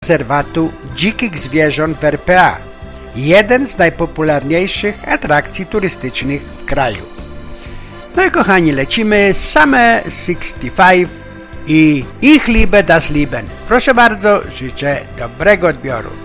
rezerwatu dzikich zwierząt w RPA, jeden z najpopularniejszych atrakcji turystycznych w kraju. No i kochani, lecimy same 65 i Ich liebe das Leben. Proszę bardzo, życzę dobrego odbioru.